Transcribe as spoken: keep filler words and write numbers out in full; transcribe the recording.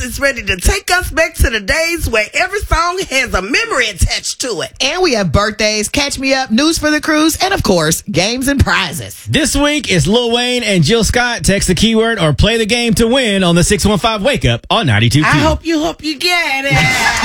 is ready to take us back to the days where every song has a memory attached to it. And we have birthdays, catch me up, news for the cruise, and of course, games and prizes. This week is Lil Wayne and Jill Scott. Text the keyword or play the game to win on the six one five Wake Up on ninety-two Q. I hope you hope you get it.